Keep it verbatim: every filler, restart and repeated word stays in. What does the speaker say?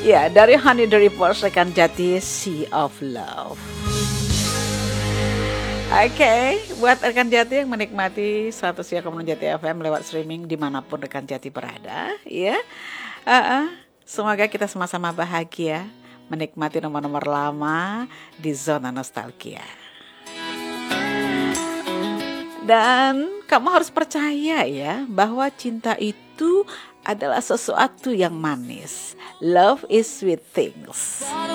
Ya, dari Honey the Reports rekan Jati Sea of Love. Oke, okay, buat rekan Jati yang menikmati seratus tiga koma enam Jati F M lewat streaming dimanapun rekan Jati berada, ya, uh-uh. Semoga kita sama-sama bahagia menikmati nomor-nomor lama di zona nostalgia. Dan kamu harus percaya ya bahwa cinta itu adalah sesuatu yang manis. Love is sweet things.